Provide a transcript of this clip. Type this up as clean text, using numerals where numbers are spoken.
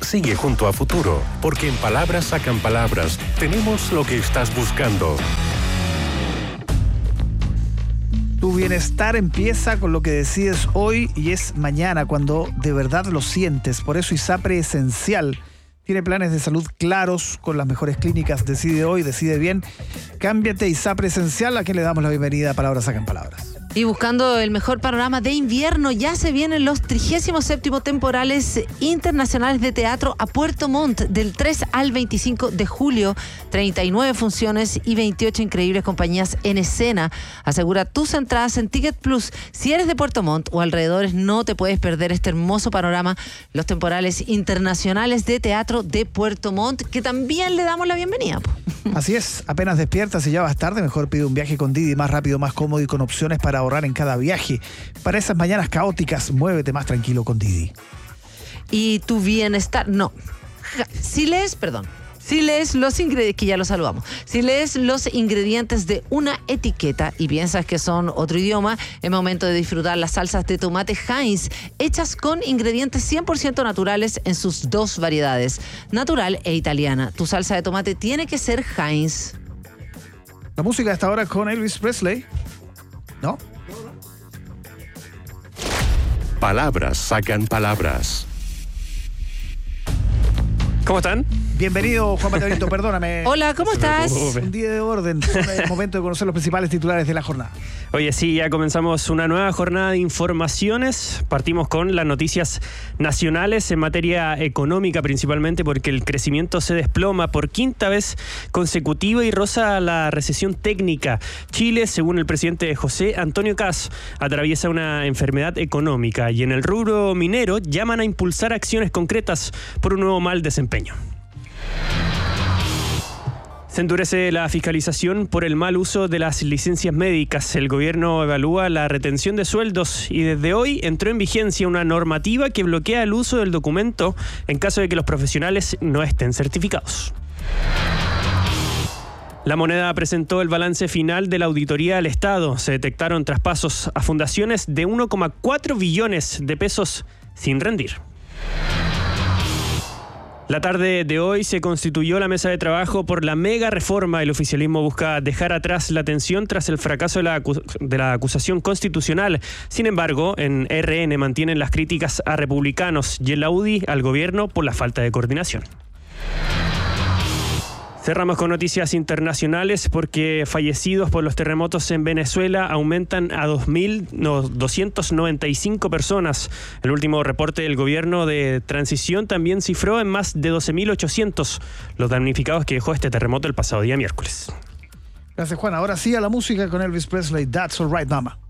sigue junto a Futuro, porque en Palabras Sacan Palabras tenemos lo que estás buscando. Tu bienestar empieza con lo que decides hoy y es mañana cuando de verdad lo sientes. Por eso ISAPRE Esencial tiene planes de salud claros con las mejores clínicas. Decide hoy, decide bien. Cámbiate a ISAPRE Esencial, a quien le damos la bienvenida a Palabras Sacan Palabras. Y buscando el mejor panorama de invierno, ya se vienen los 37º temporales internacionales de teatro a Puerto Montt del 3 al 25 de julio. 39 funciones y 28 increíbles compañías en escena. Asegura tus entradas en Ticket Plus. Si eres de Puerto Montt o alrededores, no te puedes perder este hermoso panorama. Los temporales internacionales de teatro de Puerto Montt, que también le damos la bienvenida. Así es, apenas despiertas y ya vas tarde, mejor pide un viaje con Didi, más rápido, más cómodo y con opciones para ahorrar en cada viaje. Para esas mañanas caóticas, muévete más tranquilo con Didi. Y tu bienestar, Si lees los ingredientes, que ya lo saludamos, si lees los ingredientes de una etiqueta y piensas que son otro idioma, es momento de disfrutar las salsas de tomate Heinz, hechas con ingredientes 100% naturales en sus dos variedades, natural e italiana. Tu salsa de tomate tiene que ser Heinz. La música hasta ahora con Elvis Presley, ¿no? Palabras Sacan Palabras. ¿Cómo están? Bienvenido, Juan Mateo, perdóname. Hola, ¿cómo estás? Un día de orden, es momento de conocer los principales titulares de la jornada. Oye, sí, ya comenzamos una nueva jornada de informaciones. Partimos con las noticias nacionales en materia económica principalmente, porque el crecimiento se desploma por quinta vez consecutiva y roza la recesión técnica. Chile, según el presidente José Antonio Kast, atraviesa una enfermedad económica y en el rubro minero llaman a impulsar acciones concretas por un nuevo mal desempeño. Se endurece la fiscalización por el mal uso de las licencias médicas. El gobierno evalúa la retención de sueldos y desde hoy entró en vigencia una normativa que bloquea el uso del documento en caso de que los profesionales no estén certificados. La Moneda presentó el balance final de la auditoría al Estado. Se detectaron traspasos a fundaciones de 1,4 billones de pesos sin rendir. La tarde de hoy se constituyó la mesa de trabajo por la mega reforma. El oficialismo busca dejar atrás la tensión tras el fracaso de la acusación constitucional. Sin embargo, en RN mantienen las críticas a republicanos y en la UDI al gobierno por la falta de coordinación. Cerramos con noticias internacionales porque fallecidos por los terremotos en Venezuela aumentan a 2.295 personas. El último reporte del gobierno de transición también cifró en más de 12.800 los damnificados que dejó este terremoto el pasado día miércoles. Gracias, Juan. Ahora sí a la música con Elvis Presley. That's Alright, Mama.